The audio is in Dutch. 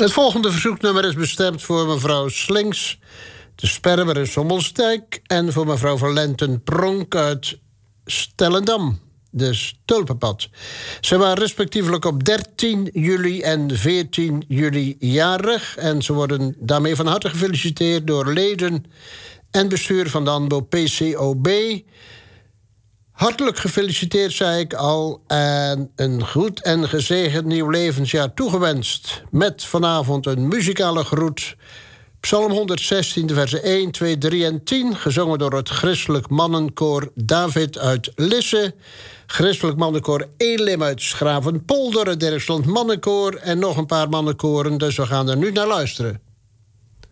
Het volgende verzoeknummer is bestemd voor mevrouw Slinks de Sperber in Sommelsdijk en voor mevrouw Valenten Pronk uit Stellendam, de Tulpenpad. Ze waren respectievelijk op 13 juli en 14 juli jarig en ze worden daarmee van harte gefeliciteerd door leden en bestuur van de ANBO PCOB. Hartelijk gefeliciteerd, zei ik al, en een goed en gezegend nieuw levensjaar toegewenst. Met vanavond een muzikale groet. Psalm 116, de versen 1, 2, 3 en 10... gezongen door het Christelijk Mannenkoor David uit Lisse... Christelijk Mannenkoor Elim uit Schravenpolder... het Dirksland Mannenkoor en nog een paar mannenkoren... dus we gaan er nu naar luisteren.